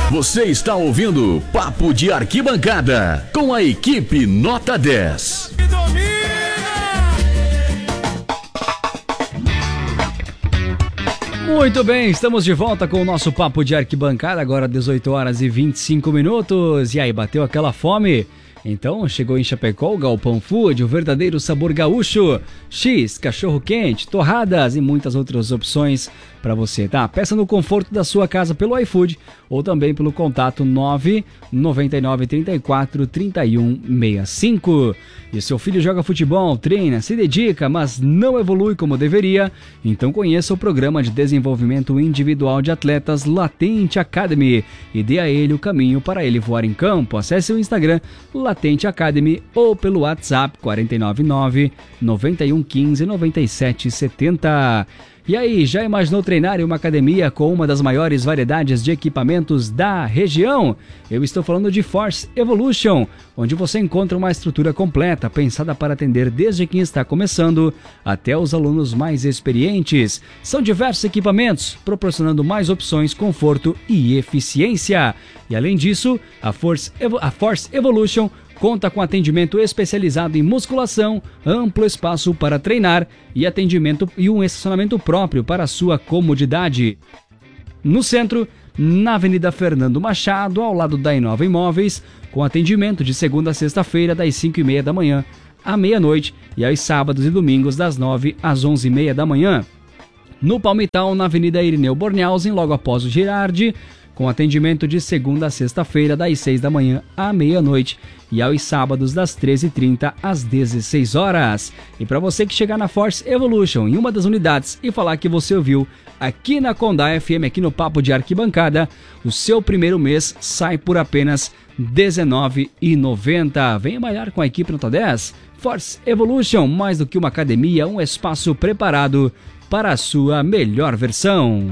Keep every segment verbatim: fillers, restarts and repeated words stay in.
Você está ouvindo Papo de Arquibancada com a equipe Nota dez. Muito bem, estamos de volta com o nosso Papo de Arquibancada, agora dezoito horas e vinte e cinco minutos. E aí, bateu aquela fome? Então chegou em Chapecó o Galpão Food, o verdadeiro sabor gaúcho. X, cachorro quente, torradas e muitas outras opções para você, tá? Peça no conforto da sua casa pelo iFood ou também pelo contato nove nove nove três quatro três um seis cinco. E seu filho joga futebol, treina, se dedica, mas não evolui como deveria? Então conheça o programa de desenvolvimento individual de atletas Latente Academy e dê a ele o caminho para ele voar em campo. Acesse o Instagram Latente Academy ou pelo WhatsApp quatro nove nove nove um um cinco nove sete sete zero. E aí, já imaginou treinar em uma academia com uma das maiores variedades de equipamentos da região? Eu estou falando de Force Evolution, onde você encontra uma estrutura completa, pensada para atender desde quem está começando até os alunos mais experientes. São diversos equipamentos, proporcionando mais opções, conforto e eficiência. E além disso, a Force, Evo- a Force Evolution conta com atendimento especializado em musculação, amplo espaço para treinar e atendimento e um estacionamento próprio para sua comodidade. No centro, na Avenida Fernando Machado, ao lado da Inova Imóveis, com atendimento de segunda a sexta-feira, das cinco e meia da manhã à meia-noite e aos sábados e domingos, das nove às onze e meia da manhã. No Palmital, na Avenida Irineu Bornhausen, logo após o Girardi, com atendimento de segunda a sexta-feira, das seis da manhã à meia-noite e aos sábados, das treze e trinta às dezesseis horas. E para você que chegar na Force Evolution em uma das unidades e falar que você ouviu aqui na Condá F M, aqui no Papo de Arquibancada, o seu primeiro mês sai por apenas dezenove reais e noventa centavos. Venha malhar com a equipe Nota dez. Force Evolution, mais do que uma academia, um espaço preparado para a sua melhor versão.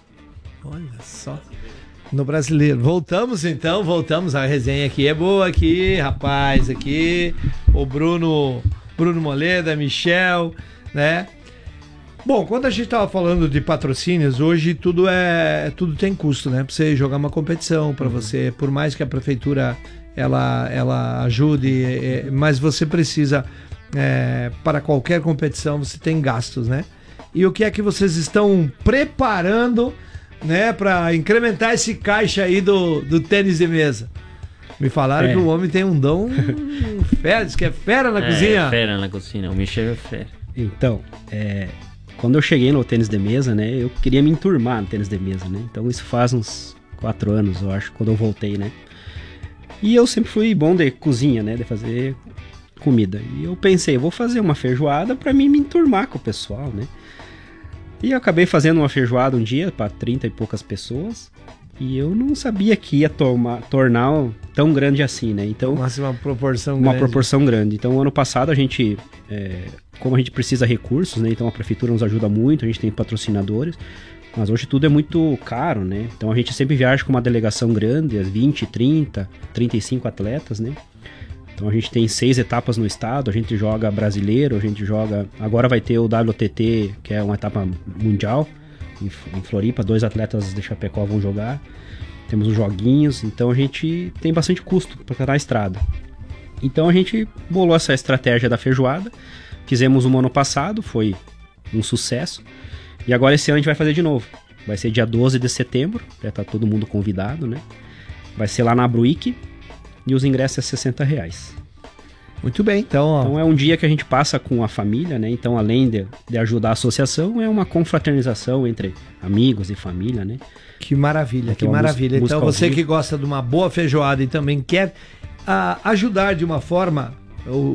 Olha só. No Brasileiro. Voltamos então, voltamos. A resenha aqui é boa aqui, rapaz, aqui. O Bruno, Bruno Moleda, Michel, né? Bom, quando a gente tava falando de patrocínios, hoje tudo é, tudo tem custo, né? Pra você jogar uma competição, para você, por mais que a prefeitura ela, ela ajude, é, mas você precisa, é, para qualquer competição, você tem gastos, né? E o que é que vocês estão preparando, né, para incrementar esse caixa aí do, do tênis de mesa? Me falaram é. que o homem tem um dom fera, diz que é fera na é, cozinha. É fera na cozinha, o Michel é fera. Então, é, quando eu cheguei no tênis de mesa, né, eu queria me enturmar no tênis de mesa, né? Então isso faz uns quatro anos, eu acho, quando eu voltei, né? E eu sempre fui bom de cozinha, né, de fazer comida. E eu pensei, eu vou fazer uma feijoada para mim me enturmar com o pessoal, né? E eu acabei fazendo uma feijoada um dia para trinta e poucas pessoas. E eu não sabia que ia tornar, tornar tão grande assim, né? Então, Mas uma proporção uma grande. proporção grande. Então, ano passado a gente, é, como a gente precisa de recursos, né? Então a prefeitura nos ajuda muito, a gente tem patrocinadores. Mas hoje tudo é muito caro, né? Então a gente sempre viaja com uma delegação grande, vinte, trinta, trinta e cinco atletas, né? Então a gente tem seis etapas no estado, a gente joga brasileiro, a gente joga... Agora vai ter o W T T, que é uma etapa mundial, em Floripa, dois atletas de Chapecó vão jogar. Temos os joguinhos, então a gente tem bastante custo para estar na estrada. Então a gente bolou essa estratégia da feijoada, fizemos um ano passado, foi um sucesso. E agora esse ano a gente vai fazer de novo. Vai ser dia doze de setembro, já tá todo mundo convidado, né? Vai ser lá na Bruique. E os ingressos é sessenta reais. Muito bem, então... Ó. Então é um dia que a gente passa com a família, né? Então, além de, de ajudar a associação, é uma confraternização entre amigos e família, né? Que maravilha, que maravilha. Então, você que gosta de uma boa feijoada e também quer a, ajudar de uma forma o, o,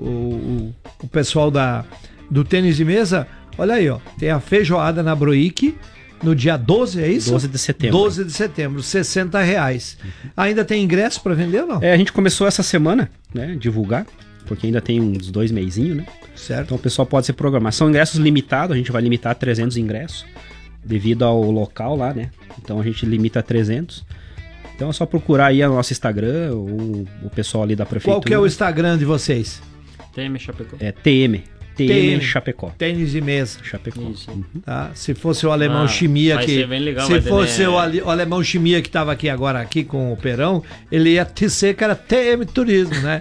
o, o pessoal da, do tênis de mesa, olha aí, ó. Tem a feijoada na Broic, no dia doze, é isso? doze de setembro. doze de setembro, sessenta reais. Uhum. Ainda tem ingresso para vender ou não? É, a gente começou essa semana, né, divulgar, porque ainda tem uns dois meizinhos, né? Certo. Então o pessoal pode se programar. São ingressos limitados, a gente vai limitar a trezentos ingressos, devido ao local lá, né? Então a gente limita a trezentos. Então é só procurar aí o nosso Instagram, ou o pessoal ali da prefeitura. Qual que é o Instagram de vocês? T M Chapecó. É T M. T M Chapecó. Tênis de mesa. Chapecó. Isso. Tá? Se fosse o alemão Ah, Chimia vai que ser bem legal, se vai ter, fosse né? o, ali- o alemão Chimia que estava aqui agora aqui com o Perão, ele ia dizer que era T M Turismo, né?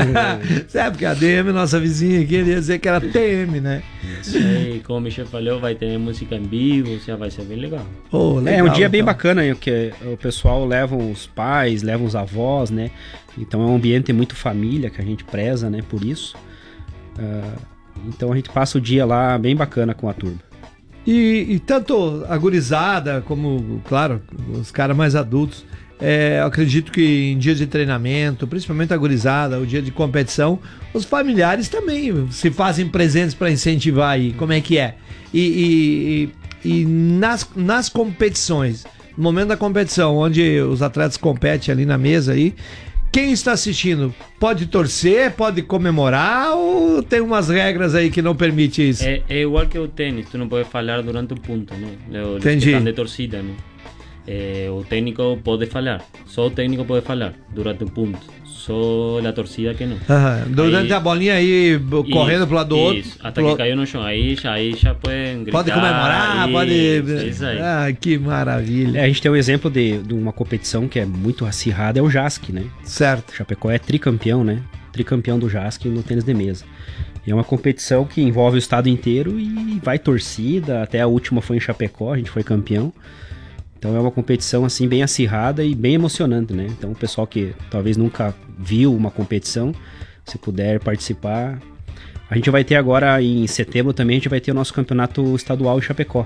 Sabe porque a D M, nossa vizinha aqui, ele ia dizer que era T M, né? E como o Michel falou, vai ter música em vivo, ou seja, vai ser bem legal. Oh, É um dia bem então. bacana, hein, que o pessoal leva os pais, leva os avós, né? Então é um ambiente muito família que a gente preza, né? Por isso. Ah, então a gente passa o dia lá bem bacana com a turma. E, e tanto a gurizada como, claro, os caras mais adultos, é, eu acredito que em dias de treinamento, principalmente a gurizada, o dia de competição, os familiares também se fazem presentes para incentivar aí. Como é que é? E, e, e nas, nas competições, no momento da competição, onde os atletas competem ali na mesa aí, quem está assistindo pode torcer, pode comemorar ou tem umas regras aí que não permite isso? É, é igual que o tênis, tu não pode falhar durante o ponto, né? Os Entendi. que estão de torcida, né? É, o técnico pode falhar, só o técnico pode falhar durante o ponto, só a torcida que não. Aham, durante Aí- a bolinha aí, correndo pro lado do outro. Isso, até pro- que caiu no chão, aí já, aí já podem gritar. Pode comemorar, isso, pode. É isso aí. Ah, que maravilha. É, a gente tem um exemplo de, de uma competição que é muito acirrada, é o J A S C, né? Certo. O Chapecó é tricampeão, né? Tricampeão do J A S C no tênis de mesa. E é uma competição que envolve o estado inteiro e vai torcida, até a última foi em Chapecó, a gente foi campeão. Então é uma competição assim bem acirrada e bem emocionante, né? Então o pessoal que talvez nunca viu uma competição, se puder participar. A gente vai ter agora em setembro também, a gente vai ter o nosso campeonato estadual em Chapecó.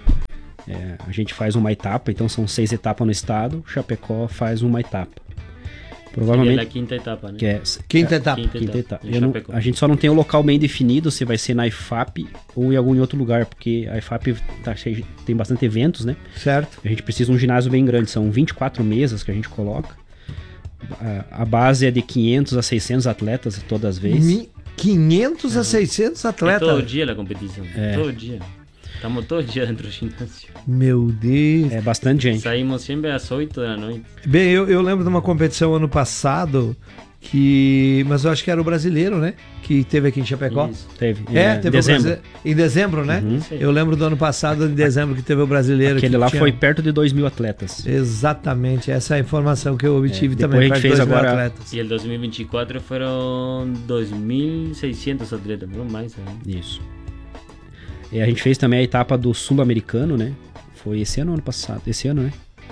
É, a gente faz uma etapa, então são seis etapas no estado, Chapecó faz uma etapa. Seria Provavelmente a quinta etapa, né? que é Quinta etapa. Quinta quinta etapa, etapa. em Eu não- Chapecó. a gente só não tem o local bem definido se vai ser na I F A P ou em algum outro lugar, porque a I F A P tá cheio, de- tem bastante eventos, né? Certo. A gente precisa de um ginásio bem grande, são vinte e quatro mesas que a gente coloca. A, a base é de quinhentos a seiscentos atletas todas as vezes. Mi- quinhentos a seiscentos É atletas. todo dia a competição, todo dia. Estamos todo dia dentro do ginásio. Meu Deus. É bastante gente. Saímos sempre às oito da noite. Bem, eu, eu lembro de uma competição ano passado que. Mas eu acho que era o brasileiro, né? Que teve aqui em Chapecó. Isso. Teve. É, teve dezembro. o brasile- em dezembro, né? Uhum. Eu lembro do ano passado, em dezembro, que teve o brasileiro. Aquele que lá tinha- foi perto de dois mil atletas. Exatamente, essa é a informação que eu obtive É, também. depois a gente perto de fez dois mil agora- atletas. E el dois mil e vinte e quatro foram dois mil e seiscentos atletas, não mais. Né? Isso. E a gente fez também a etapa do Sul-Americano, né? Foi esse ano ou ano passado? Esse ano, né?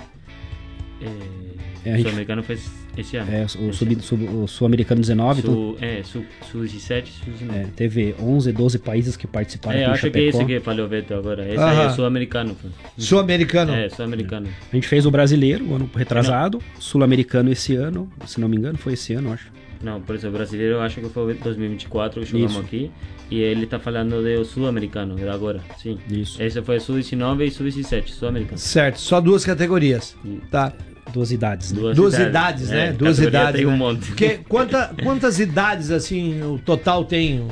É, É, a o gente- sul-americano fez esse ano. É, o, Esse sub, ano. sub- o Sul-Americano dezenove. então, Sul, é, sul, sul dezessete, sul dezenove. é, teve onze, doze países que participaram É, aqui em acho que é Chapecó. esse que falou o Beto agora. Esse Aham. aí é sul-americano. pô. Sul-americano. É, sul-americano. A gente fez o brasileiro, o ano retrasado, Sul-Americano esse ano, se não me engano, foi esse ano, acho. Não, por isso, o brasileiro eu acho que foi dois mil e vinte e quatro que jogamos Isso. aqui. E ele tá falando do sul-americano, de agora, sim. Isso. Esse foi sul dezenove e sul dezessete, sul-americano. Certo, só duas categorias. Tá. Duas idades, né? Duas idades, né? É, Duas categoria idades. Tem um né? monte. Porque quanta, quantas idades, assim, o total tem?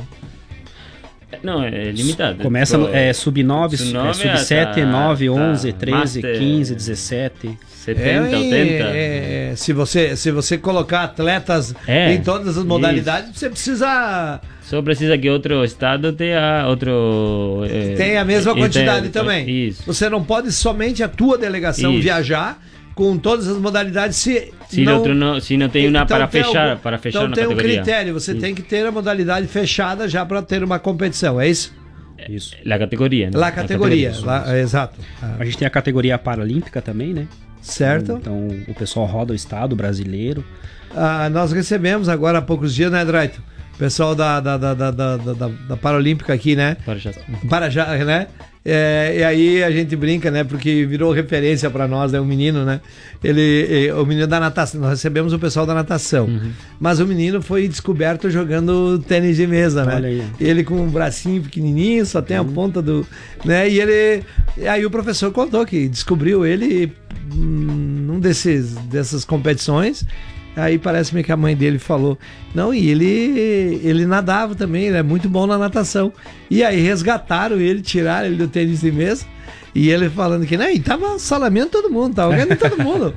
Não, é limitado. Começa Tipo, no- é, sub nove, sub é, nove sub sete, até- nove, onze, tá, treze, master, quinze, dezessete. setenta, É, oitenta. é, é, se, você, se você colocar atletas É, em todas as modalidades, você precisa. Só precisa que outro estado tenha outro... é, Tem a mesma e quantidade tem- também. Isso. Você não pode somente a tua delegação Isso. viajar com todas as modalidades se Se não, outro não, se não tem uma Então para tem fechar, algum- para fechar então na tem um categoria. critério, você Isso. tem que ter a modalidade fechada já para ter uma competição, é isso? Isso. La categoria, né? Lá a La categoria, lá, exato. Ah, A gente tem a categoria paralímpica também, né? certo? Então o pessoal roda o estado brasileiro. Ah, nós recebemos agora há poucos dias, né, Draito? O pessoal da, da, da, da, da, da, da Paralímpica aqui, né? Para já. Para já, né? É, e aí a gente brinca, né? Porque virou referência para nós, né? O menino, né? Ele, eh, o menino da natação, nós recebemos o pessoal da natação. Mas o menino foi descoberto jogando tênis de mesa, né? Olha aí. Ele com um bracinho pequenininho, só tem a ponta do, né? E ele, e aí o professor contou que descobriu ele hum, num desses dessas competições. Aí parece-me que a mãe dele falou, não, e ele ele nadava também, ele é muito bom na natação. E aí resgataram ele, tiraram ele do tênis de mesa, e ele falando que, não, e tava salamento todo mundo, tava ganhando todo mundo.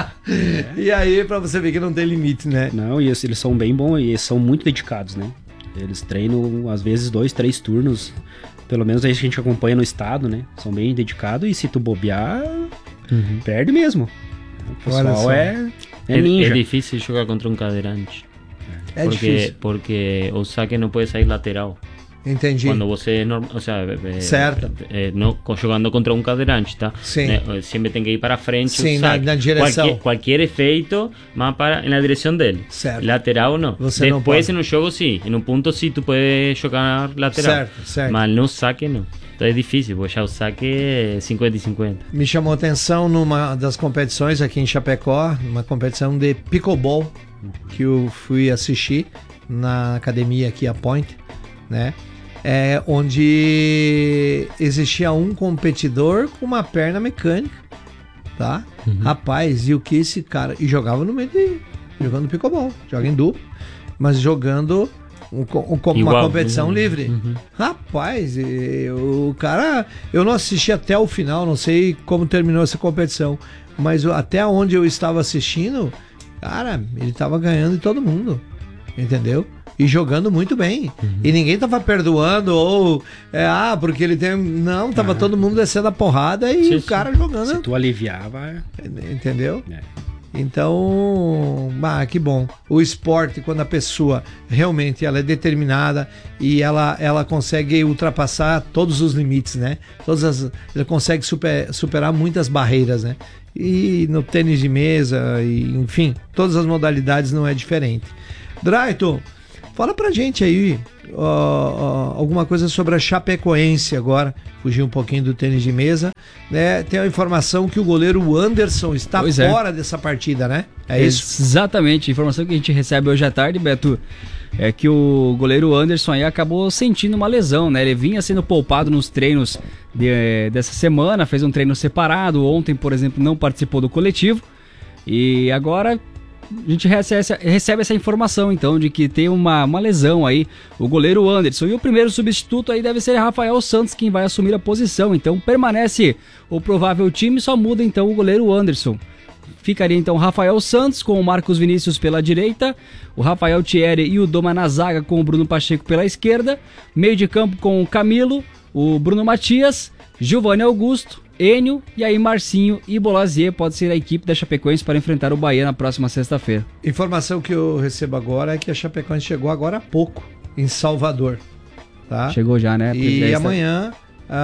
E aí, pra você ver que não tem limite, né? Não, e eles eles são bem bons e eles são muito dedicados, né? Eles treinam, às vezes, dois, três turnos. Pelo menos aí que a gente acompanha no estado, né? São bem dedicados e se tu bobear, uhum. perde mesmo. O pessoal é, é ninja. É, é difícil jogar contra um cadeirante. É porque, difícil. Porque o saque não pode sair lateral. Entendi. Quando você, o sea, certo. É, não, jogando contra um cadeirante, tá? Sim. Né? Sempre tem que ir para frente. Sim, o na, saque. na direção. Qualquer, qualquer efeito, mas para na direção dele. Certo. Lateral não. Você Depois, não no jogo, sim. Em um ponto, sim, tu pode jogar lateral. Certo, certo. Mas no saque, não. Então é difícil, porque já o saque é cinquenta e cinquenta. Me chamou a atenção numa das competições aqui em Chapecó, uma competição de pickleball, que eu fui assistir na academia aqui, a Point, né? É, onde existia um competidor com uma perna mecânica, tá? Uhum. Rapaz, e o que esse cara... E jogava no meio de... Jogando pickleball, joga em duplo, mas jogando um, um, uma Igual, competição uhum. livre. Uhum. Rapaz, e, o cara... Eu não assisti até o final, não sei como terminou essa competição, mas até onde eu estava assistindo, cara, ele tava ganhando de todo mundo, entendeu? E jogando muito bem. Uhum. E ninguém tava perdoando ou... É, ah, porque ele tem... Não, tava ah. todo mundo descendo a porrada e sim, o cara sim. jogando... Se tu aliviava... Entendeu? É. Então... Ah, que bom. O esporte, quando a pessoa realmente ela é determinada e ela, ela consegue ultrapassar todos os limites, né? Todas as, ela consegue super, superar muitas barreiras, né? E no tênis de mesa, e, enfim, todas as modalidades não é diferente. Drayton, fala pra gente aí uh, uh, alguma coisa sobre a Chapecoense agora, fugir um pouquinho do tênis de mesa, né? Tem a informação que o goleiro Anderson está pois fora é. dessa partida, né? É isso? Exatamente, a informação que a gente recebe hoje à tarde, Beto, é que o goleiro Anderson aí acabou sentindo uma lesão, né? Ele vinha sendo poupado nos treinos de, dessa semana, fez um treino separado, ontem, por exemplo, não participou do coletivo, e agora... A gente recebe, recebe essa informação, então, de que tem uma, uma lesão aí, o goleiro Anderson. E o primeiro substituto aí deve ser Rafael Santos, quem vai assumir a posição. Então, permanece o provável time, só muda, então, o goleiro Anderson. Ficaria, então, Rafael Santos com o Marcos Vinícius pela direita, o Rafael Thierry e o Doma na zaga com o Bruno Pacheco pela esquerda, meio de campo com o Camilo, o Bruno Matias, Giovanni Augusto, Enio e aí Marcinho e Bolazier pode ser a equipe da Chapecoense para enfrentar o Bahia na próxima sexta-feira. Informação que eu recebo agora é que a Chapecoense chegou agora há pouco em Salvador, tá? Chegou já, né? E esta... amanhã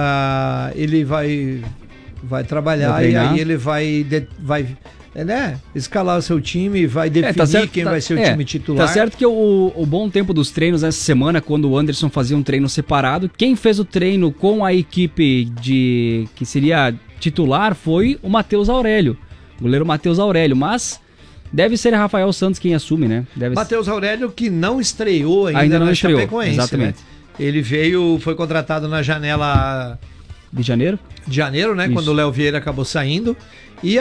uh, ele vai vai trabalhar vai e aí ele vai de, vai né, escalar o seu time, vai definir é, tá certo, quem tá, vai ser o é, time titular. Tá certo que o, o bom tempo dos treinos nessa semana, quando o Anderson fazia um treino separado, quem fez o treino com a equipe de que seria titular foi o Matheus Aurélio, o goleiro Matheus Aurélio, mas deve ser Rafael Santos quem assume, né? Matheus Aurélio que não estreou ainda, ainda não na estreou, Chapecoense, exatamente. Né? Ele veio, foi contratado na janela de janeiro, de janeiro, né? Isso. Quando o Léo Vieira acabou saindo. E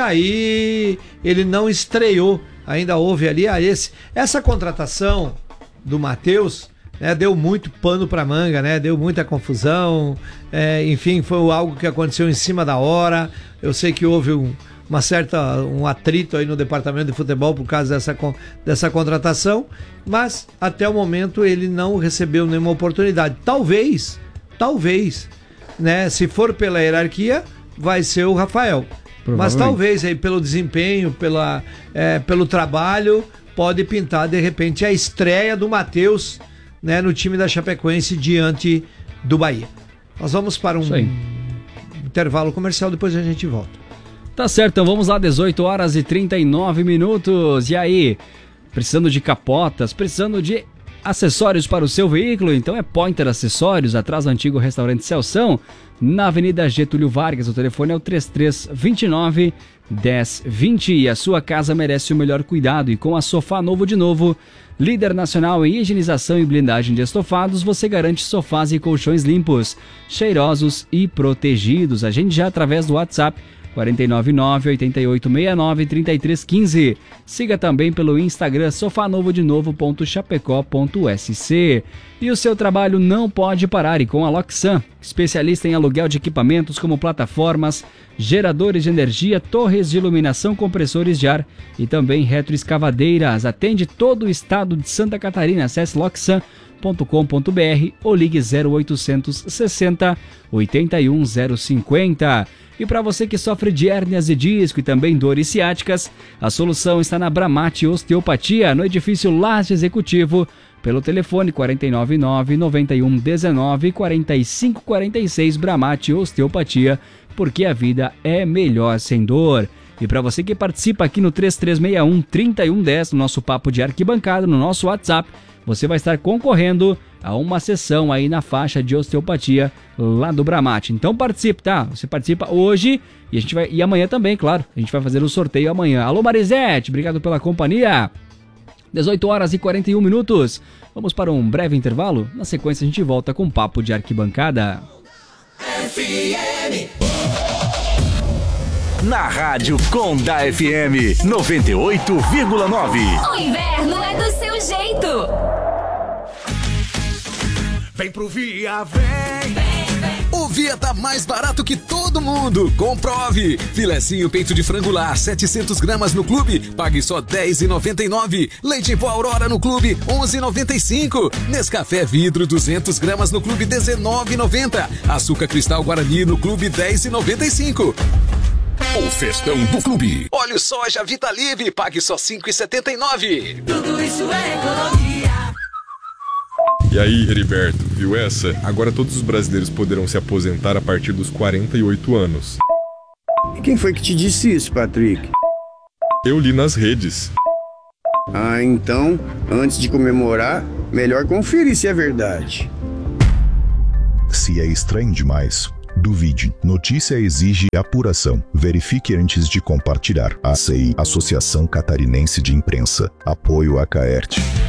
aí ele não estreou, ainda houve ali a esse, essa contratação do Matheus, né, deu muito pano pra manga, né, deu muita confusão, é, enfim, foi algo que aconteceu em cima da hora. Eu sei que houve um, uma certa, um atrito aí no departamento de futebol por causa dessa, dessa contratação, mas até o momento ele não recebeu nenhuma oportunidade. Talvez, talvez, né, se for pela hierarquia, vai ser o Rafael. Mas talvez aí pelo desempenho, pela, é, pelo trabalho, pode pintar de repente a estreia do Matheus, né, no time da Chapecoense diante do Bahia. Nós vamos para um intervalo comercial, depois a gente volta. Tá certo, então vamos lá, dezoito horas e trinta e nove minutos. E aí, precisando de capotas, precisando de acessórios para o seu veículo? Então é Pointer Acessórios, atrás do antigo restaurante Celção, na Avenida Getúlio Vargas. O telefone é o três três dois nove, um zero dois zero e a sua casa merece o melhor cuidado. E com a Sofá Novo de Novo, líder nacional em higienização e blindagem de estofados, você garante sofás e colchões limpos, cheirosos e protegidos. Agende já através do WhatsApp quatro nove nove, oito oito seis nove, três três um cinco. Siga também pelo Instagram sofanovodenovo ponto chapecó ponto s c. E o seu trabalho não pode parar, e com a Loxan, especialista em aluguel de equipamentos como plataformas, geradores de energia, torres de iluminação, compressores de ar e também retroescavadeiras. Atende todo o estado de Santa Catarina. Acesse loxan ponto com ponto b r ou ligue zero oitocentos sessenta oitenta e um zero cinquenta. E para você que sofre de hérnias de disco e também dores ciáticas, a solução está na Bramate Osteopatia, no edifício Laje Executivo, pelo telefone quatro nove nove, nove um um nove, quatro cinco quatro seis. Bramate Osteopatia, porque a vida é melhor sem dor. E para você que participa aqui no três três seis um, três um um zero, no nosso papo de arquibancada, no nosso WhatsApp, você vai estar concorrendo a uma sessão aí na faixa de osteopatia lá do Bramate. Então participe, tá? Você participa hoje e a gente vai e amanhã também, claro. A gente vai fazer o sorteio amanhã. Alô Marisete, obrigado pela companhia. dezoito horas e quarenta e um minutos. Vamos para um breve intervalo. Na sequência a gente volta com o papo de arquibancada. F M. Na Rádio Conda F M noventa e oito vírgula nove. O inverno é do seu jeito. Vem pro Via, vem. vem, vem. O Via tá mais barato que todo mundo. Comprove. Filecinho peito de frango lar, setecentos gramas no clube, pague só dez reais e noventa e nove centavos. Leite em pó Aurora no clube, onze reais e noventa e cinco centavos. Nescafé vidro, duzentos gramas no clube, dezenove reais e noventa centavos. Açúcar cristal Guarani no clube, dez reais e noventa e cinco centavos. O festão do clube. Óleo soja Vitalive, pague só cinco reais e setenta e nove centavos. Tudo isso é economia. E aí, Heriberto, viu essa? Agora todos os brasileiros poderão se aposentar a partir dos quarenta e oito anos. E quem foi que te disse isso, Patrick? Eu li nas redes. Ah, então, antes de comemorar, melhor conferir se é verdade. Se é estranho demais, duvide. Notícia exige apuração. Verifique antes de compartilhar. A C I, Associação Catarinense de Imprensa. Apoio a Caerte.